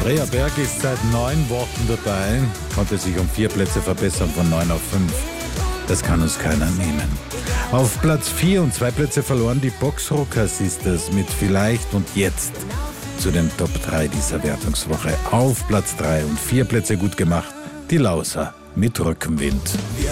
Andrea Berg ist seit 9 Wochen dabei, konnte sich um 4 Plätze verbessern von 9 auf 5. Das kann uns keiner nehmen. Auf Platz 4 und 2 Plätze verloren die Boxrocker Sisters mit Vielleicht und Jetzt zu den Top 3 dieser Wertungswoche. Auf Platz 3 und 4 Plätze gut gemacht, die Lauser mit Rückenwind. Wir